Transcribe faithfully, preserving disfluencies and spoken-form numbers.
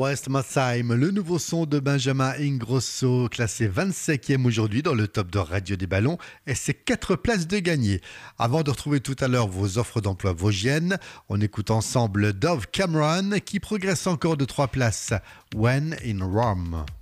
West My Time, le nouveau son de Benjamin Ingrosso, classé vingt-cinquième aujourd'hui dans le top de Radio des Ballons, et c'est quatre places de gagner. Avant de retrouver tout à l'heure vos offres d'emploi vosgiennes, on écoute ensemble Dove Cameron qui progresse encore de trois places. When in Rome.